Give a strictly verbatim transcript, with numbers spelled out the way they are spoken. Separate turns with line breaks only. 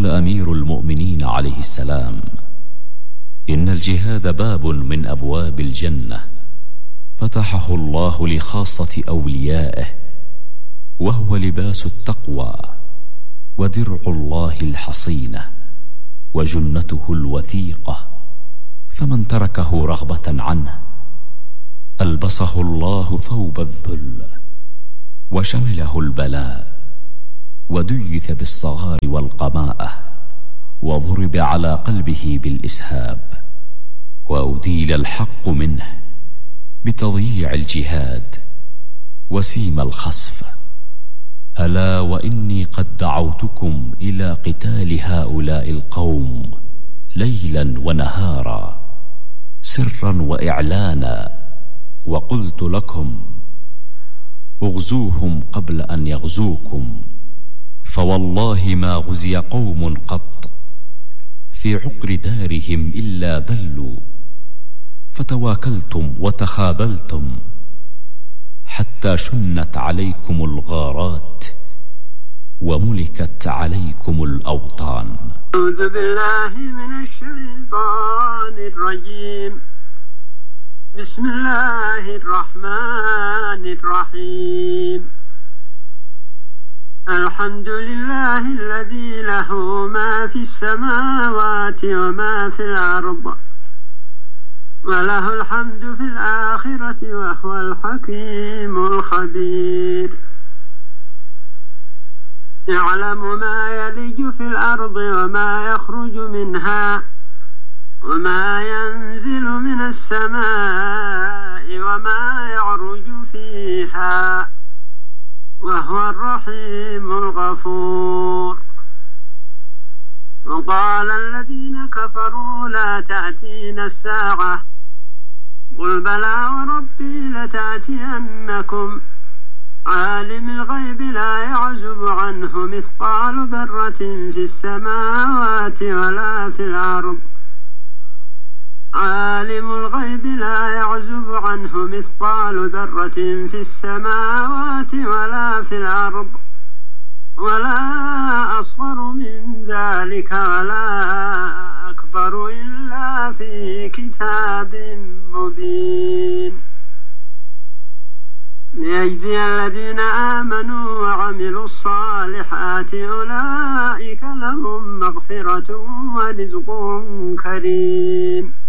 قال أمير المؤمنين عليه السلام: إن الجهاد باب من أبواب الجنة فتحه الله لخاصة أوليائه، وهو لباس التقوى ودرع الله الحصينة وجنته الوثيقة، فمن تركه رغبة عنه ألبسه الله ثوب الذل وشمله البلاء، وديث بالصغار والقماءة، وضرب على قلبه بالإسهاب، وأديل الحق منه بتضييع الجهاد وسيم الخسف. ألا وإني قد دعوتكم إلى قتال هؤلاء القوم ليلا ونهارا سرا وإعلانا، وقلت لكم: اغزوهم قبل أن يغزوكم، فوالله ما غزي قوم قط في عقر دارهم إلا ذلوا، فتواكلتم وتخاذلتم حتى شنت عليكم الغارات وملكت عليكم الأوطان.
أعوذ بالله من الشيطان الرجيم. بسم الله الرحمن الرحيم. الحمد لله الذي له ما في السماوات وما في الأرض، وله الحمد في الآخرة، وهو الحكيم الخبير. يعلم ما يلج في الأرض وما يخرج منها، وما ينزل من السماء وما يعرج فيها، وهو الرحيم الغفور. وقال الذين كفروا: لا تأتينا الساعة، قل بلى وربي لتأتينكم، عالم الغيب لا يعزب عنه مثقال ذرة في السماوات ولا في الأرض، عالم الغيب لا يعزب عنه مثقال ذرة في السماوات ولا في الأرض، ولا أصغر من ذلك ولا أكبر إلا في كتاب مبين، ليجزي الذين آمنوا وعملوا الصالحات أولئك لهم مغفرة ورزق كريم.